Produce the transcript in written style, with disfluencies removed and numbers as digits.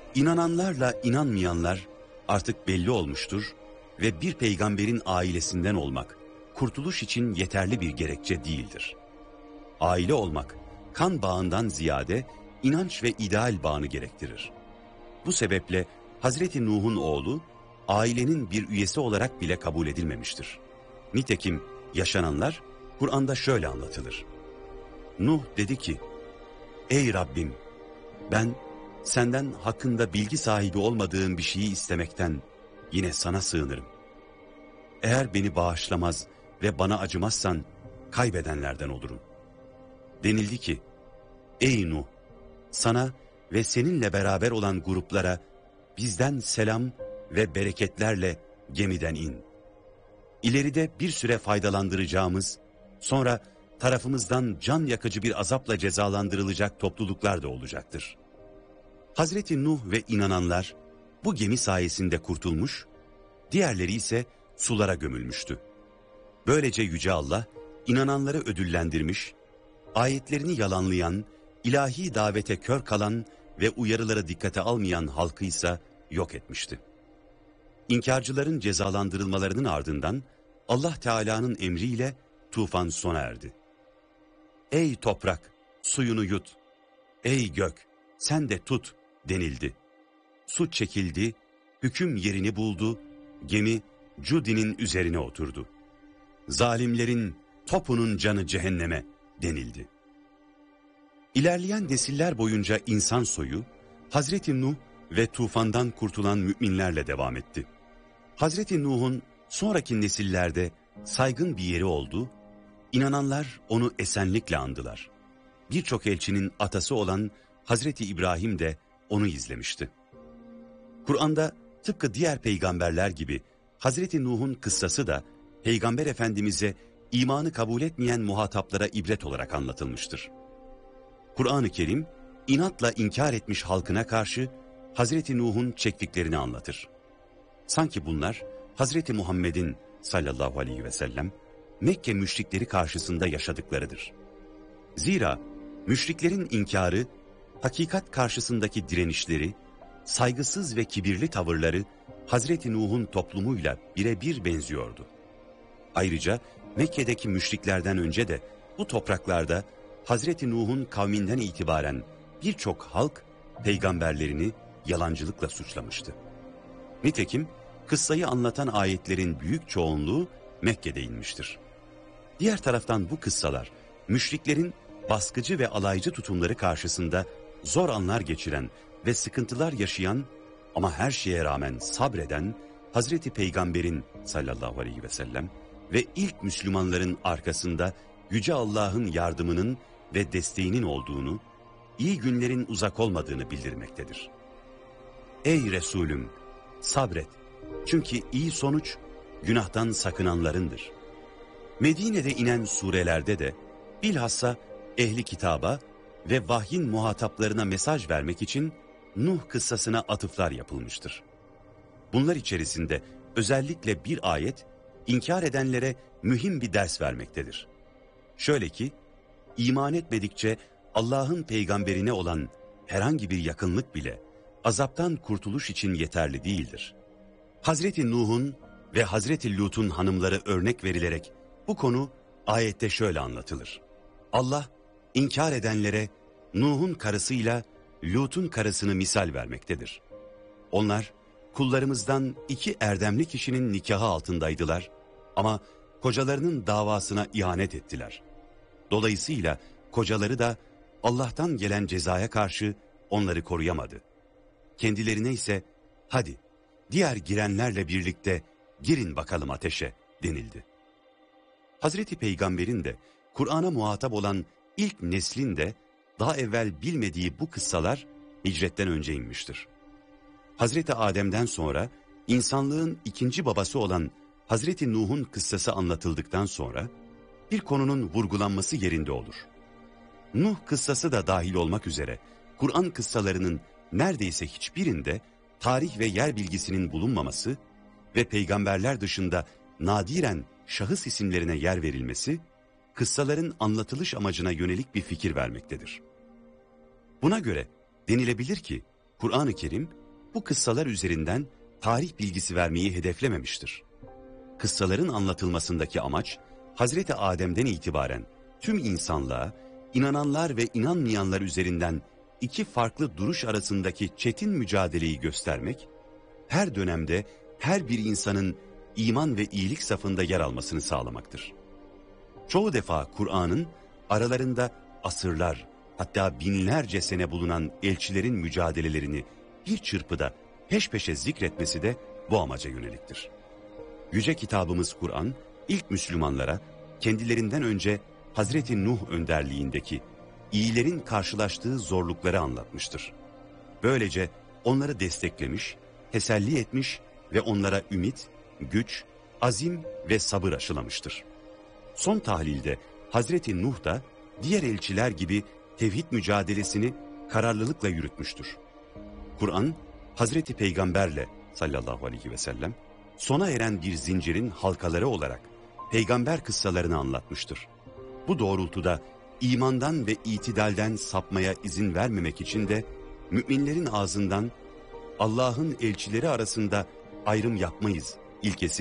İnananlarla inanmayanlar artık belli olmuştur ve bir peygamberin ailesinden olmak, kurtuluş için yeterli bir gerekçe değildir. Aile olmak, kan bağından ziyade inanç ve ideal bağını gerektirir. Bu sebeple Hazreti Nuh'un oğlu, ailenin bir üyesi olarak bile kabul edilmemiştir. Nitekim yaşananlar Kur'an'da şöyle anlatılır. Nuh dedi ki, ey Rabbim, ben senden hakkında bilgi sahibi olmadığım bir şeyi istemekten yine sana sığınırım. Eğer beni bağışlamaz ve bana acımazsan kaybedenlerden olurum. Denildi ki, ey Nuh, sana ve seninle beraber olan gruplara bizden selam ve bereketlerle gemiden in. İleride bir süre faydalandıracağımız, sonra tarafımızdan can yakıcı bir azapla cezalandırılacak topluluklar da olacaktır. Hazreti Nuh ve inananlar bu gemi sayesinde kurtulmuş, diğerleri ise sulara gömülmüştü. Böylece Yüce Allah inananları ödüllendirmiş, ayetlerini yalanlayan, ilahi davete kör kalan ve uyarıları dikkate almayan halkı ise yok etmişti. İnkarcıların cezalandırılmalarının ardından Allah Teala'nın emriyle tufan sona erdi. Ey toprak, suyunu yut, ey gök, sen de tut denildi. Su çekildi, hüküm yerini buldu, gemi Cudi'nin üzerine oturdu. Zalimlerin topunun canı cehenneme denildi. İlerleyen nesiller boyunca insan soyu, Hazreti Nuh ve tufandan kurtulan müminlerle devam etti. Hazreti Nuh'un sonraki nesillerde saygın bir yeri oldu, inananlar onu esenlikle andılar. Birçok elçinin atası olan Hazreti İbrahim de onu izlemişti. Kur'an'da tıpkı diğer peygamberler gibi Hazreti Nuh'un kıssası da Peygamber Efendimiz'e imanı kabul etmeyen muhataplara ibret olarak anlatılmıştır. Kur'an-ı Kerim inatla inkar etmiş halkına karşı Hazreti Nuh'un çektiklerini anlatır. Sanki bunlar Hazreti Muhammed'in sallallahu aleyhi ve sellem Mekke müşrikleri karşısında yaşadıklarıdır. Zira müşriklerin inkarı, hakikat karşısındaki direnişleri, saygısız ve kibirli tavırları Hazreti Nuh'un toplumuyla birebir benziyordu. Ayrıca Mekke'deki müşriklerden önce de bu topraklarda Hazreti Nuh'un kavminden itibaren birçok halk peygamberlerini yalancılıkla suçlamıştı. Nitekim kıssayı anlatan ayetlerin büyük çoğunluğu Mekke'de inmiştir. Diğer taraftan bu kıssalar müşriklerin baskıcı ve alaycı tutumları karşısında zor anlar geçiren ve sıkıntılar yaşayan ama her şeye rağmen sabreden Hazreti Peygamber'in sallallahu aleyhi ve sellem ve ilk Müslümanların arkasında Yüce Allah'ın yardımının ve desteğinin olduğunu, iyi günlerin uzak olmadığını bildirmektedir. Ey Resulüm, sabret, çünkü iyi sonuç günahtan sakınanlarındır. Medine'de inen surelerde de bilhassa ehli kitaba ve vahyin muhataplarına mesaj vermek için Nuh kıssasına atıflar yapılmıştır. Bunlar içerisinde özellikle bir ayet inkar edenlere mühim bir ders vermektedir. Şöyle ki, iman etmedikçe Allah'ın peygamberine olan herhangi bir yakınlık bile azaptan kurtuluş için yeterli değildir. Hazreti Nuh'un ve Hazreti Lut'un hanımları örnek verilerek bu konu ayette şöyle anlatılır. Allah inkar edenlere Nuh'un karısıyla Lut'un karısını misal vermektedir. Onlar kullarımızdan iki erdemli kişinin nikahı altındaydılar ama kocalarının davasına ihanet ettiler. Dolayısıyla kocaları da Allah'tan gelen cezaya karşı onları koruyamadı. Kendilerine ise hadi diğer girenlerle birlikte girin bakalım ateşe denildi. Hazreti Peygamber'in de Kur'an'a muhatap olan ilk neslin de daha evvel bilmediği bu kıssalar hicretten önce inmiştir. Hazreti Adem'den sonra insanlığın ikinci babası olan Hazreti Nuh'un kıssası anlatıldıktan sonra bir konunun vurgulanması yerinde olur. Nuh kıssası da dahil olmak üzere Kur'an kıssalarının neredeyse hiçbirinde tarih ve yer bilgisinin bulunmaması ve peygamberler dışında nadiren şahıs isimlerine yer verilmesi, kıssaların anlatılış amacına yönelik bir fikir vermektedir. Buna göre denilebilir ki Kur'an-ı Kerim bu kıssalar üzerinden tarih bilgisi vermeyi hedeflememiştir. Kıssaların anlatılmasındaki amaç, Hazreti Adem'den itibaren tüm insanlığa, inananlar ve inanmayanlar üzerinden iki farklı duruş arasındaki çetin mücadeleyi göstermek, her dönemde her bir insanın iman ve iyilik safında yer almasını sağlamaktır. Çoğu defa Kur'an'ın aralarında asırlar, hatta binlerce sene bulunan elçilerin mücadelelerini bir çırpıda peş peşe zikretmesi de bu amaca yöneliktir. Yüce kitabımız Kur'an, ilk Müslümanlara kendilerinden önce Hazreti Nuh önderliğindeki iyilerin karşılaştığı zorlukları anlatmıştır. Böylece onları desteklemiş, teselli etmiş ve onlara ümit, güç, azim ve sabır aşılamıştır. Son tahlilde Hazreti Nuh da diğer elçiler gibi tevhid mücadelesini kararlılıkla yürütmüştür. Kur'an, Hazreti Peygamberle sallallahu aleyhi ve sellem sona eren bir zincirin halkaları olarak peygamber kıssalarını anlatmıştır. Bu doğrultuda imandan ve itidalden sapmaya izin vermemek için de müminlerin ağzından Allah'ın elçileri arasında ayrım yapmayız ilkesini